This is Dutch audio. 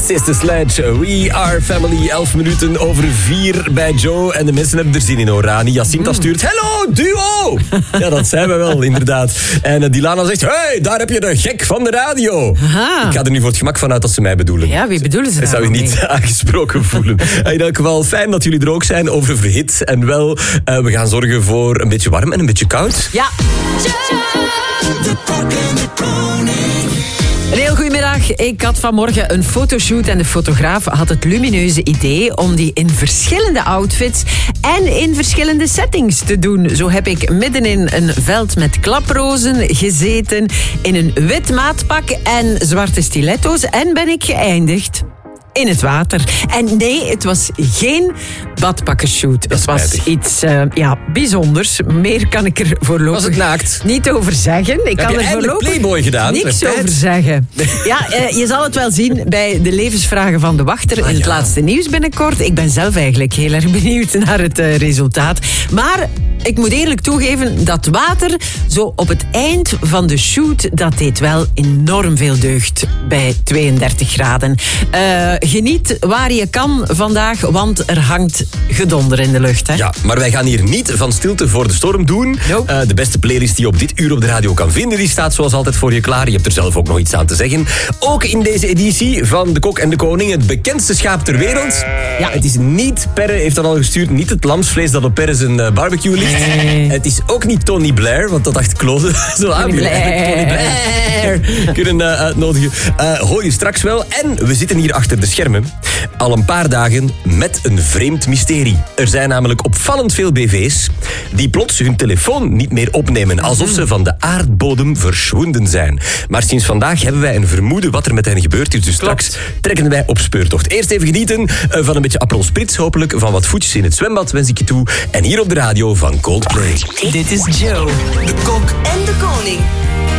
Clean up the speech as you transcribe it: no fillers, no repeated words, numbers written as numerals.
Sister Sledge, We Are Family, 11 minuten over 4 bij Joe. En de mensen hebben er zin in, hoor. Rani Jacinta stuurt, hello, duo! Ja, dat zijn we wel, inderdaad. En Dilana zegt, hey, daar heb je de gek van de radio. Aha. Ik ga er nu voor het gemak van uit dat ze mij bedoelen. Ja, wie bedoelen ze? Dat zou je niet aangesproken voelen. In elk geval fijn dat jullie er ook zijn over verhit. En wel, we gaan zorgen voor een beetje warm en een beetje koud. Ja. De Kok en de Koning. Een heel goedemiddag. Ik had vanmorgen een fotoshoot en de fotograaf had het lumineuze idee om die in verschillende outfits en in verschillende settings te doen. Zo heb ik middenin een veld met klaprozen gezeten, in een wit maatpak en zwarte stiletto's en ben ik geëindigd in het water. En nee, het was geen badpakkenshoot. Het was iets bijzonders. Meer kan ik er voorlopig Was het naakt? niet over zeggen. Ik kan je er voorlopig Playboy gedaan? niks over zeggen. Ja, je zal het wel zien bij de levensvragen van de wachter in het laatste nieuws binnenkort. Ik ben zelf eigenlijk heel erg benieuwd naar het resultaat. Maar ik moet eerlijk toegeven, dat water zo op het eind van de shoot, dat deed wel enorm veel deugd bij 32 graden. Geniet waar je kan vandaag, want er hangt gedonder in de lucht. Hè? Ja, maar wij gaan hier niet van stilte voor de storm doen. Nope. De beste playlist die je op dit uur op de radio kan vinden, die staat zoals altijd voor je klaar. Je hebt er zelf ook nog iets aan te zeggen. Ook in deze editie van De Kok en de Koning, het bekendste schaap ter wereld. Ja, het is niet, Perre heeft dat al gestuurd, niet het lamsvlees dat op Perre zijn barbecue ligt. Nee. Het is ook niet Tony Blair, want dat dacht Claude zo aan. Tony Blair kunnen uitnodigen. Hoor je straks wel. En we zitten hier achter de schermen al een paar dagen met een vreemd mysterie. Er zijn namelijk opvallend veel BV's die plots hun telefoon niet meer opnemen, alsof ze van de aardbodem verschwunden zijn. Maar sinds vandaag hebben wij een vermoeden wat er met hen gebeurd is, dus straks trekken wij op speurtocht. Eerst even genieten van een beetje Aperol Spritz, hopelijk van wat voetjes in het zwembad, wens ik je toe. En hier op de radio van Coldplay. Dit is Joe. De Kok en de Koning.